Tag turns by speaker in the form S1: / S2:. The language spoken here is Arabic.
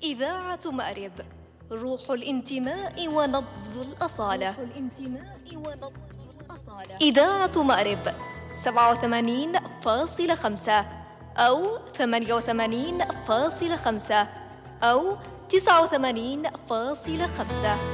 S1: إذاعة مأرب، روح الانتماء ونبض الأصالة. إذاعة مأرب 87.5 أو 88.5 أو 89.5.